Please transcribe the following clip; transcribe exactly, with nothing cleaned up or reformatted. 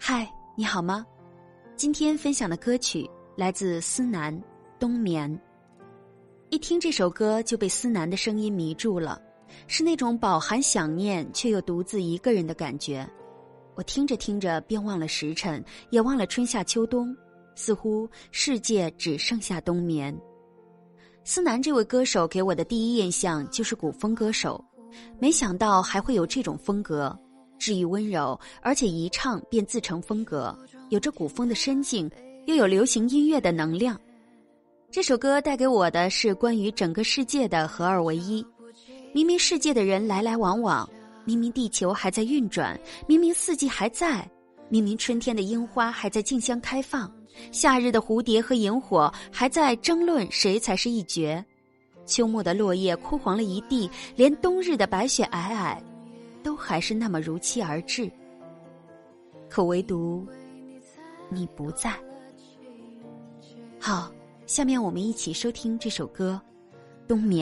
嗨，你好吗？今天分享的歌曲来自思南《冬眠》。一听这首歌就被思南的声音迷住了，是那种饱含想念却又独自一个人的感觉。我听着听着便忘了时辰，也忘了春夏秋冬，似乎世界只剩下冬眠。思南这位歌手给我的第一印象就是古风歌手，没想到还会有这种风格，治愈温柔，而且一唱便自成风格，有着古风的深静，又有流行音乐的能量。这首歌带给我的是关于整个世界的合二为一。明明世界的人来来往往，明明地球还在运转，明明四季还在，明明春天的樱花还在竞相开放，夏日的蝴蝶和萤火还在争论谁才是一绝，秋末的落叶枯黄了一地，连冬日的白雪皑皑都还是那么如期而至，可唯独你不在。好，下面我们一起收听这首歌《冬眠》。